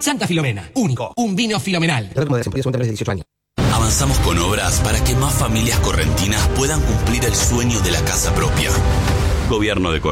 Santa Filomena, único, un vino filomenal. Moderación, podría ser menores de 18 años. Avanzamos con obras para que más familias correntinas puedan cumplir el sueño de la casa propia. Gobierno de Corrientes.